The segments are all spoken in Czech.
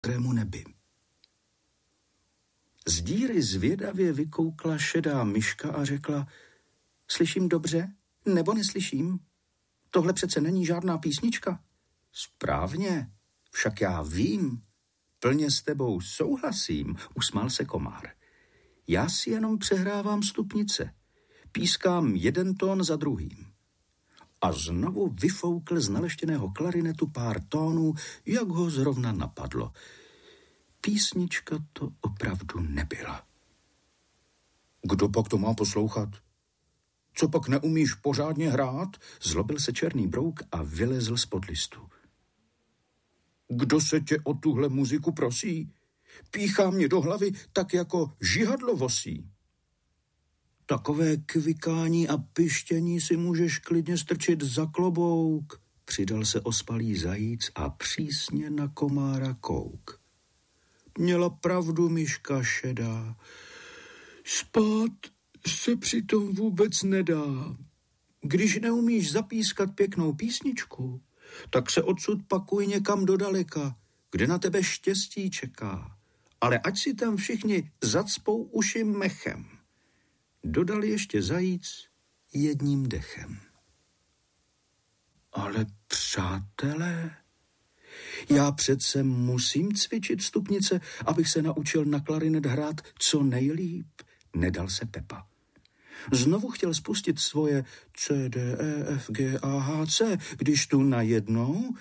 modrému nebi. Z díry zvědavě vykoukla šedá myška a řekla: Slyším dobře, nebo neslyším? Tohle přece není žádná písnička. Správně, však já vím. Plně s tebou souhlasím, usmál se komár. Já si jenom přehrávám stupnice. Pískám jeden tón za druhým. A znovu vyfoukl z naleštěného klarinetu pár tónů, jak ho zrovna napadlo. Písnička to opravdu nebyla. Kdo pak to má poslouchat? Co pak neumíš pořádně hrát? Zlobil se černý brouk a vylezl spod listu. Kdo se tě o tuhle muziku prosí? Píchá mě do hlavy tak jako žihadlo vosí. Takové kvikání a pištění si můžeš klidně strčit za klobouk, přidal se ospalý zajíc a přísně na komára kouk. Měla pravdu myška šedá. Spát se přitom vůbec nedá. Když neumíš zapískat pěknou písničku, tak se odsud pakuj někam do daleka, kde na tebe štěstí čeká. Ale ať si tam všichni zacpou uši mechem. Dodal ještě zajíc jedním dechem. Ale přátelé, já přece musím cvičit stupnice, abych se naučil na klarinet hrát co nejlíp, nedal se Pepa. Znovu chtěl spustit svoje C, D, E, F, G, A, H, C, když tu najednou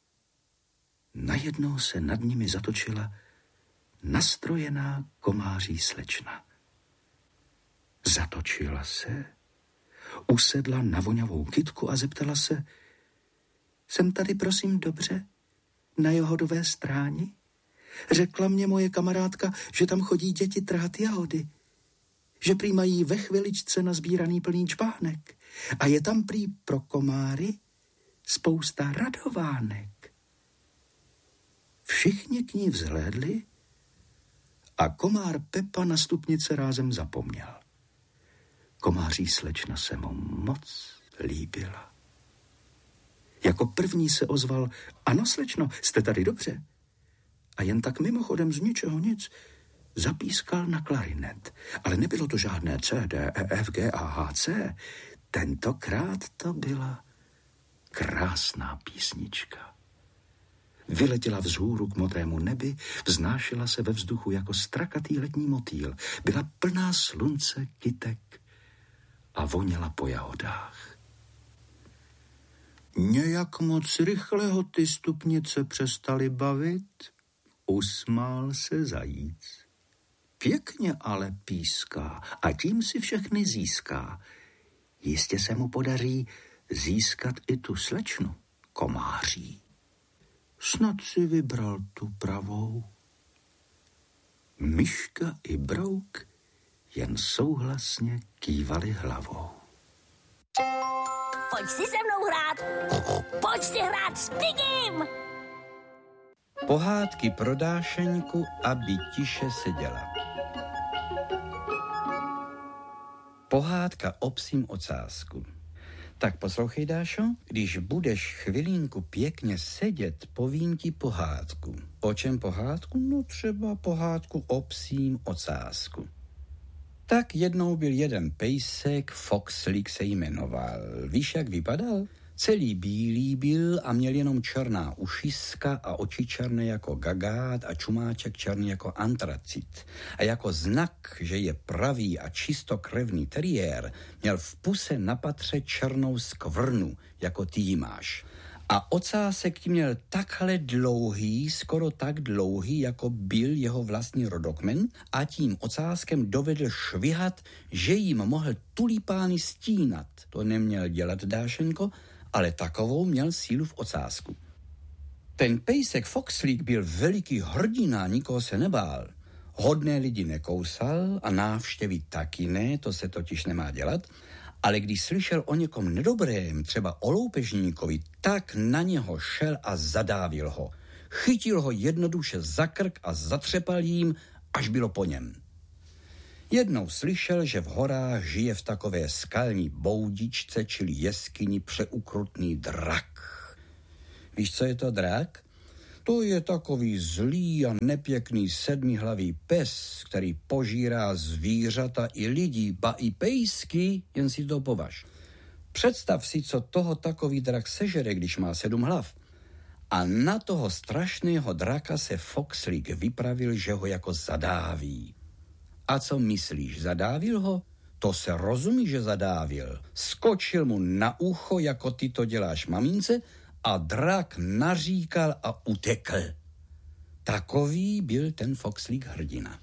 se nad nimi zatočila nastrojená komáří slečna. Zatočila se, usedla na voňavou kytku a zeptala se: Jsem tady prosím dobře? Na Johodové stráni? Řekla mě moje kamarádka, že tam chodí děti trhat jahody. Že prý mají ve chviličce nazbíraný plný čbánek. A je tam prý pro komáry spousta radovánek. Všichni k ní vzhlédli a komár Pepa na stupnice rázem zapomněl. Komáří slečna se mu moc líbila. Jako první se ozval: Ano, slečno, jste tady dobře. A jen tak mimochodem z ničeho nic zapískal na klarinet. Ale nebylo to žádné C, D, E, F, G, A, H, C. Tentokrát to byla krásná písnička. Vyletěla vzhůru k modrému nebi, vznášela se ve vzduchu jako strakatý letní motýl. Byla plná slunce, kytek a voněla po jahodách. Nějak moc rychle ho ty stupnice přestaly bavit, usmál se zajíc. Pěkně ale píská a tím si všechny získá. Jistě se mu podaří získat i tu slečnu komáří. Snad si vybral tu pravou. Myška i brouk jen souhlasně kývali hlavou. Pojď si se mnou hrát. Pojď si hrát s Pigim. Pohádky pro Dášeňku, aby tiše seděla. Pohádka o psím ocásku. Tak poslouchej, Dášo, když budeš chvilinku pěkně sedět, povím ti pohádku. O čem pohádku? No třeba pohádku o psím ocásku. Tak jednou byl jeden pejsek, Foxlík se jmenoval. Víš, jak vypadal? Celý bílý byl a měl jenom černá ušiska a oči černé jako gagát a čumáček černý jako antracit. A jako znak, že je pravý a čistokrevný teriér, měl v puse na patře černou skvrnu, jako ty ji máš. A ocásek ti měl takhle dlouhý, skoro tak dlouhý, jako byl jeho vlastní rodokmen, a tím ocáskem dovedl švihat, že jim mohl tulipány stínat. To neměl dělat, Dášenko, ale takovou měl sílu v ocásku. Ten pejsek Foxlík byl veliký hrdina, nikoho se nebál. Hodné lidi nekousal a návštěvy taky ne, to se totiž nemá dělat, ale když slyšel o někom nedobrém, třeba o loupežníkovi, tak na něho šel a zadávil ho. Chytil ho jednoduše za krk a zatřepal jím, až bylo po něm. Jednou slyšel, že v horách žije v takové skalní boudičce, čili jeskyni, přeukrutný drak. Víš, co je to drak? To je takový zlý a nepěkný sedmihlavý pes, který požírá zvířata i lidí, ba i pejsky, jen si to považ. Představ si, co toho takový drak sežere, když má 7 hlav. A na toho strašného draka se Foxlík vypravil, že ho jako zadáví. A co myslíš, zadávil ho? To se rozumí, že zadávil. Skočil mu na ucho, jako ty to děláš mamince, a drak naříkal a utekl. Takový byl ten Foxlík hrdina.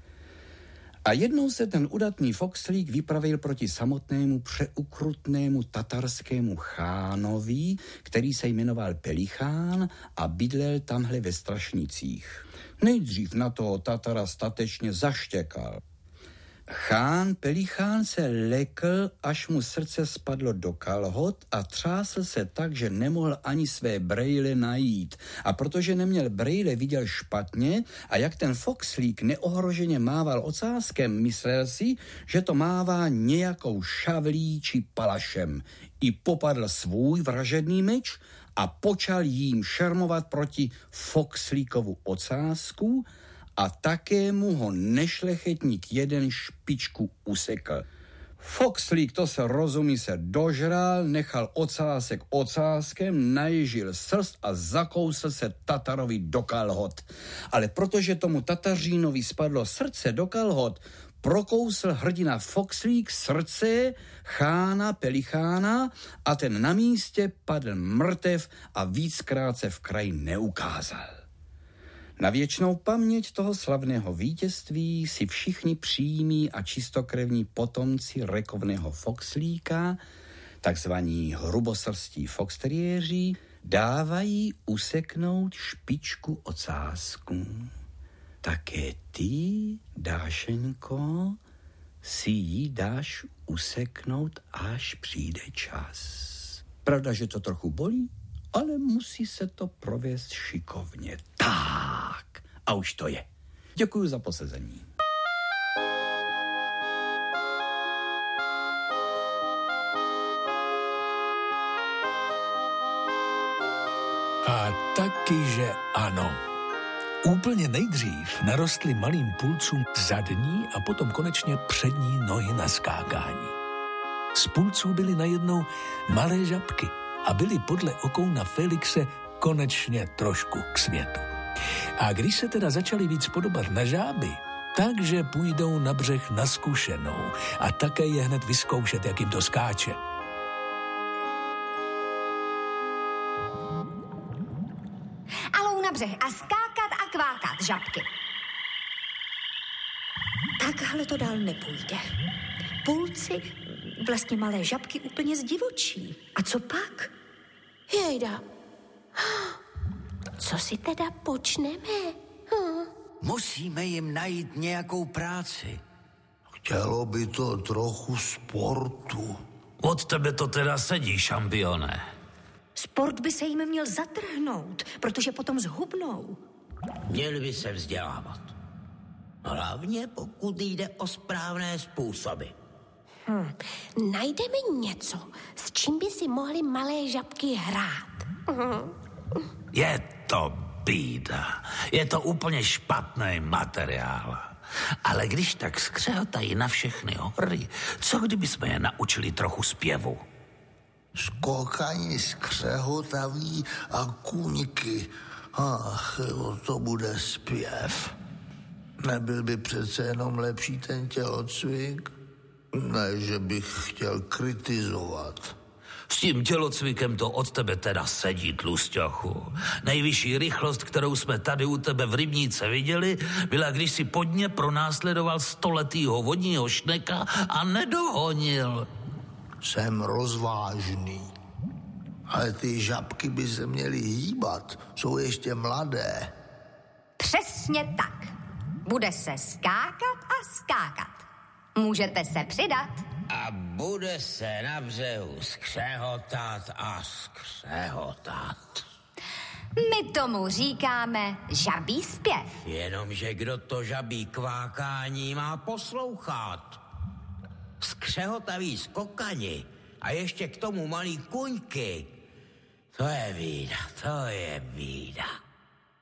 A jednou se ten udatný Foxlík vypravil proti samotnému přeukrutnému tatarskému chánovi, který se jmenoval Pelichán a bydlel tamhle ve Strašnicích. Nejdřív na toho Tatara statečně zaštěkal. Chán Pelichán se lekl, až mu srdce spadlo do kalhot a třásl se tak, že nemohl ani své brejle najít. A protože neměl brejle, viděl špatně a jak ten Foxlík neohroženě mával ocáskem, myslel si, že to mává nějakou šavlí či palašem. I popadl svůj vražedný meč a počal jím šermovat proti Foxlíkovu ocásku, a také mu ho nešlechetník jeden špičku usekl. Foxlík, to se rozumí, se dožral, nechal ocásek ocáskem, naježil srst a zakousl se Tatarovi do kalhot. Ale protože tomu Tatařínovi spadlo srdce do kalhot, prokousl hrdina Foxlík srdce chána Pelichána a ten na místě padl mrtev a víckrát se v kraji neukázal. Na věčnou paměť toho slavného vítězství si všichni přímí a čistokrevní potomci rekovného Foxlíka, takzvaní hrubosrstí foxteriéři, dávají useknout špičku ocásku. Také ty, Dášeňko, si ji dáš useknout, až přijde čas. Pravda, že to trochu bolí, ale musí se to provést šikovně. Tak, a už to je. Děkuji za posezení. A taky, že ano. Úplně nejdřív narostly malým pulcům zadní a potom konečně přední nohy na skákání. Z pulců byly najednou malé žabky a byly podle okouna Felixe konečně trošku k světu. A když se teda začali víc podobat na žáby, takže půjdou na břeh na zkušenou a také je hned vyzkoušet, jak jim to skáče. Alou na břeh a skákat a kvákat, žabky. Takhle to dál nepůjde. Pulci, vlastně malé žabky úplně zdivočí. A co pak? Jejda. Co si teda počneme? Musíme jim najít nějakou práci. Chtělo by to trochu sportu. Od tebe to teda sedí, šampione. Sport by se jim měl zatrhnout, protože potom zhubnou. Měli by se vzdělávat. Hlavně pokud jde o správné způsoby. Najdeme něco, s čím by si mohly malé žabky hrát. Je to bída. Je to úplně špatný materiál. Ale když tak skřehotají na všechny hory, co kdyby jsme je naučili trochu zpěvu? Skokani, skřehotaví a kůňky. Ach, to bude zpěv. Nebyl by přece jenom lepší ten tělocvik? Ne, že bych chtěl kritizovat. S tím tělocvikem to od tebe teda sedí, tlusťochu. Nejvyšší rychlost, kterou jsme tady u tebe v rybníce viděli, byla, když si pod ně pronásledoval 100letýho vodního šneka a nedohonil. Jsem rozvážný. Ale ty žabky by se měly hýbat. Jsou ještě mladé. Přesně tak. Bude se skákat a skákat. Můžete se přidat. A bude se na břehu skřehotat a skřehotat. My tomu říkáme žabí zpěv. Jenomže kdo to žabí kvákání má poslouchat? Skřehotaví skokani a ještě k tomu malý kuňky. To je bída, to je bída.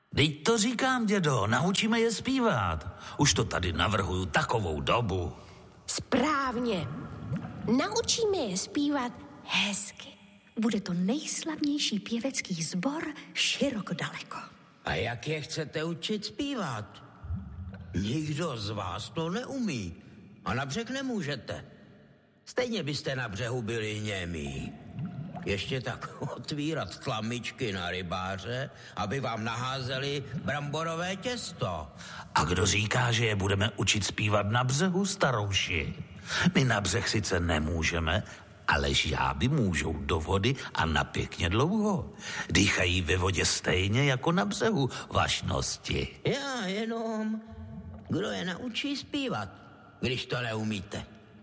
Teď to říkám, dědo, naučíme je zpívat. Už to tady navrhuju takovou dobu. Správně. Naučíme je zpívat hezky. Bude to nejslavnější pěvecký sbor široko daleko. A jak je chcete učit zpívat? Nikdo z vás to neumí. A na břeh nemůžete. Stejně byste na břehu byli němí. Ještě tak otvírat tlamičky na rybáře, aby vám naházeli bramborové těsto. A kdo říká, že je budeme učit zpívat na břehu, starouši? My na břeh sice nemůžeme, ale žáby můžou do vody a na pěkně dlouho. Dýchají ve vodě stejně jako na břehu, vašnosti. Já jenom, kdo je naučí zpívat, když to neumíte.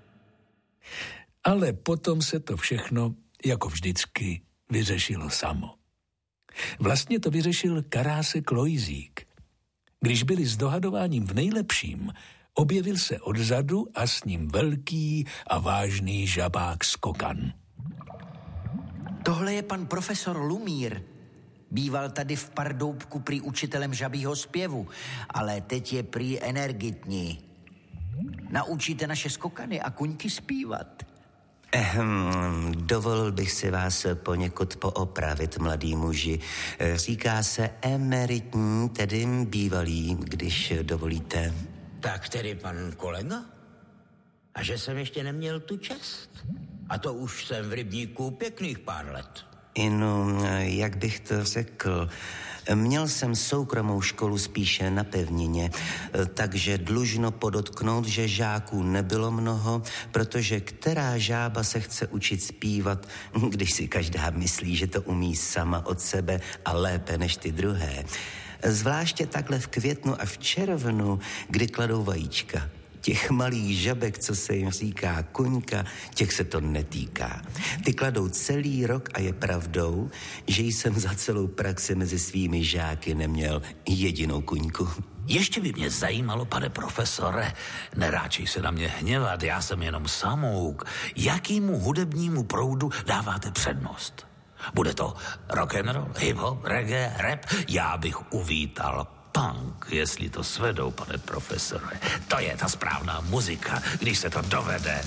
Ale potom se to všechno, jako vždycky, vyřešilo samo. Vlastně to vyřešil Karásek Lojzík. Když byli s dohadováním v nejlepším, objevil se odzadu a s ním velký a vážný žabák Skokan. Tohle je pan profesor Lumír. Býval tady v Pardoubku prý učitelem žabího zpěvu, ale teď je prý energitní. Naučíte naše skokany a kuňky zpívat. Dovolil bych si vás poněkud poopravit, mladý muži. Říká se emeritní, tedy bývalý, když dovolíte. Tak tedy pan kolega? A že jsem ještě neměl tu čest? A to už jsem v rybníku pěkných pár let. No, jak bych to řekl... Měl jsem soukromou školu spíše na pevnině, takže dlužno podotknout, že žáků nebylo mnoho, protože která žába se chce učit zpívat, když si každá myslí, že to umí sama od sebe a lépe než ty druhé. Zvláště takhle v květnu a v červnu, kdy kladou vajíčka. Těch malých žabek, co se jim říká kuňka, těch se to netýká. Ty kladou celý rok a je pravdou, že jsem za celou praxi mezi svými žáky neměl jedinou kuňku. Ještě by mě zajímalo, pane profesore, neráčej se na mě hněvat, já jsem jenom samouk. Jakýmu hudebnímu proudu dáváte přednost? Bude to rock'n'roll, hip-hop, reggae, rap? Já bych uvítal punk, jestli to svedou, pane profesore. To je ta správná muzika, když se to dovede.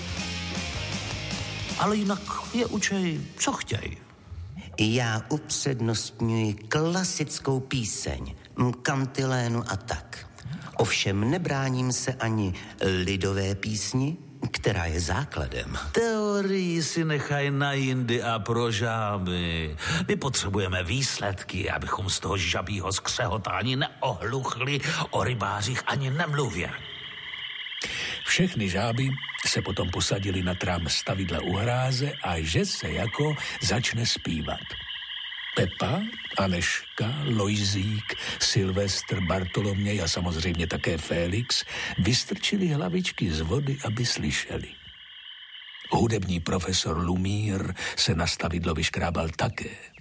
Ale jinak je učej, co chtěj. Já upřednostňuji klasickou píseň, kantilénu a tak. Ovšem nebráním se ani lidové písni, která je základem. Teorii si nechaj na jindy a pro žáby. My potřebujeme výsledky, abychom z toho žabího skřehotání neohluchli, o rybářích ani nemluvě. Všechny žáby se potom posadili na trám stavidla u hráze a že se jako začne zpívat. Pepa, Aneška, Lojzík, Silvestr, Bartoloměj a samozřejmě také Félix vystrčili hlavičky z vody, aby slyšeli. Hudební profesor Lumír se na stavidlo vyškrábal také.